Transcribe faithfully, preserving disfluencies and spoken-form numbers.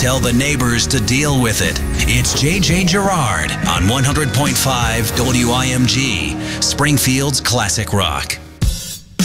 tell the neighbors to deal with it. It's J J Gerard on one hundred point five W I M G, Springfield's classic rock.